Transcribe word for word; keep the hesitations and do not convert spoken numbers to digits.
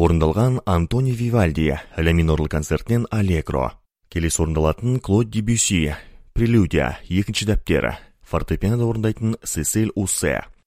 Орындалған Антони Вивальди, ля минорлы концертінен Аллегро. Келесі орындалатын Клод Дебюсси, Прелюдия, екінші дәптері. Фортепиано орындайтын Сесиль Уссе.